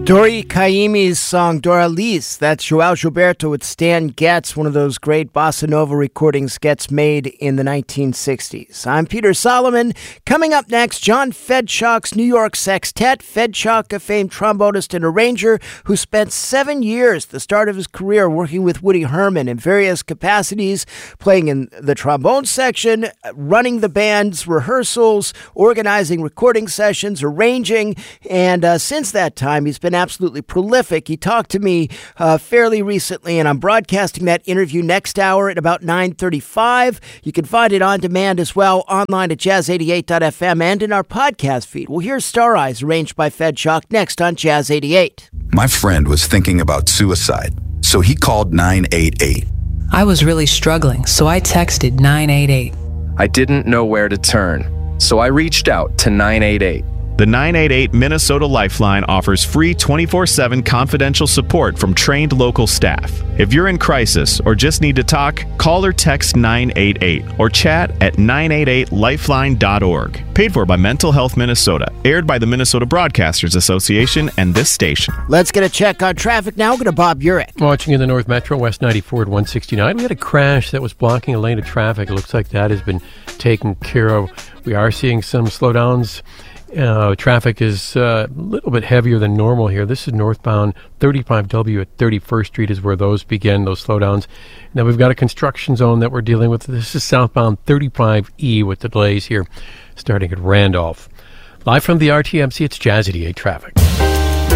Dori Caymmi's song Doralice. That's João Gilberto with Stan Getz, one of those great bossa nova recordings Getz made in the 1960s. I'm Peter Solomon. Coming up next, John Fedchuk's New York Sextet. Fedchuk, a famed trombonist and arranger who spent 7 years, the start of his career, working with Woody Herman in various capacities, playing in the trombone section, running the band's rehearsals, organizing recording sessions, arranging, and since that time, he's been absolutely prolific. He talked to me fairly recently, and I'm broadcasting that interview next hour at about 9:35. You can find it on demand as well, online at jazz88.fm and in our podcast feed. Well, here's Star Eyes, arranged by Fedchuk, next on Jazz 88. My friend was thinking about suicide, so he called 988. I was really struggling, so I texted 988. I didn't know where to turn, so I reached out to 988. The 988 Minnesota Lifeline offers free 24/7 confidential support from trained local staff. If you're in crisis or just need to talk, call or text 988 or chat at 988lifeline.org. Paid for by Mental Health Minnesota. Aired by the Minnesota Broadcasters Association and this station. Let's get a check on traffic now. We're going to Bob Urich. Watching in the North Metro, West 94 at 169. We had a crash that was blocking a lane of traffic. It looks like that has been taken care of. We are seeing some slowdowns. Traffic is a little bit heavier than normal here. This is northbound 35W at 31st Street is where those begin, those slowdowns. Now we've got a construction zone that we're dealing with. This is southbound 35E with the delays here starting at Randolph. Live from the RTMC, it's Jazz 88 traffic.